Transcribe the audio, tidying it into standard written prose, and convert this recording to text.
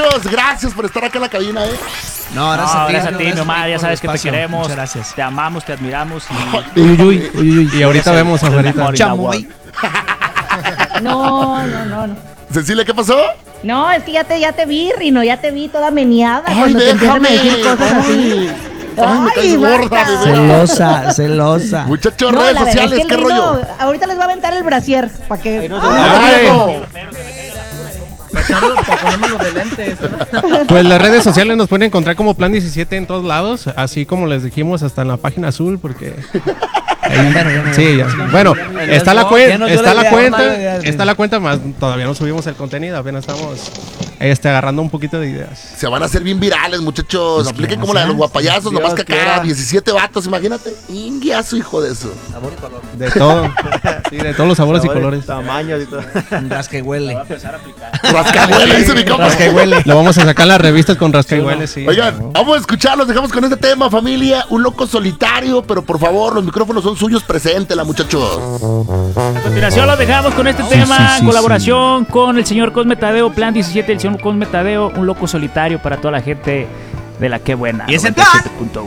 muchachos. Gracias por estar acá en la cabina, No, gracias a ti, mi mamá. Ya sabes que te queremos. Muchas gracias. Te amamos, te admiramos. Y ahorita vemos afuera. Chamoy. No. Cecilia, ¿qué pasó? No, es que ya te vi, Rino, ya te vi toda meneada. Ay, cuando te empiezan a déjame. decir cosas así. Ay, me caes gorda, basta. bebé. Celosa. Muchachos, No, redes la verdad sociales, es que ¿qué el Rino rollo? ahorita les va a aventar el brasier para que. Ay, Para ponernos los de lentes. Pues las redes sociales nos pueden encontrar como Plan 17 en todos lados, así como les dijimos hasta en la página azul, porque sí, ya. Bueno, está la cuenta, más todavía no subimos el contenido, apenas estamos agarrando un poquito de ideas. Se van a hacer bien virales, muchachos. Apliquen como la de los guapayazos, nomás que acá 17 vatos, imagínate. Inguiazo, hijo de eso. Sabor y color. De todo. Sí, de todos los sabores y colores. Tamaños y todo. Rascahuele. Rascahuele, dice mi compa. Rascahuele. Lo vamos a sacar en las revistas con rascahuele, sí. Oigan, vamos a escucharlos, dejamos con este tema, familia. Un loco solitario, pero por favor, los micrófonos son suyos, preséntela, muchachos. A continuación los dejamos con este tema en colaboración con el señor Cosme Tadeo, Plan 17, el señor Cosme Tadeo, un loco solitario para toda la gente de la que buena. ¿Y ese 97.1.